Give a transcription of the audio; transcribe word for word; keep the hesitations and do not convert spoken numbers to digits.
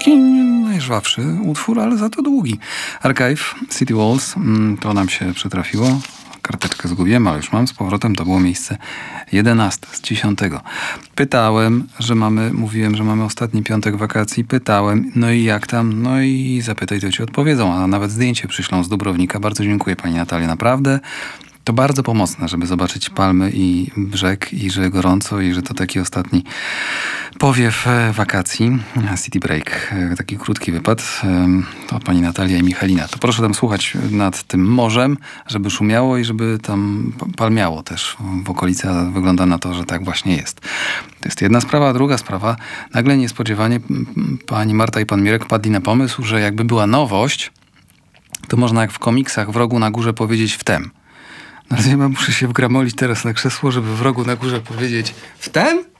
taki najżwawszy utwór, ale za to długi. Archive, City Walls, to nam się przytrafiło. Karteczkę zgubiłem, ale już mam z powrotem. To było miejsce jedenaste z dziesiątego. Pytałem, że mamy, mówiłem, że mamy ostatni piątek wakacji. Pytałem, no i jak tam? No i zapytaj, to ci odpowiedzą. A nawet zdjęcie przyślą z Dubrownika. Bardzo dziękuję, pani Natalia, naprawdę. To bardzo pomocne, żeby zobaczyć palmy i brzeg i że gorąco i że to taki ostatni powiew wakacji. City Break, taki krótki wypad. To pani Natalia i Michalina. To proszę tam słuchać nad tym morzem, żeby szumiało i żeby tam palmiało też w okolicy. A wygląda na to, że tak właśnie jest. To jest jedna sprawa, a druga sprawa. Nagle niespodziewanie pani Marta i pan Mirek padli na pomysł, że jakby była nowość, to można jak w komiksach w rogu na górze powiedzieć wtem. No, ja muszę się wgramolić teraz na krzesło, żeby w rogu na górze powiedzieć wtem?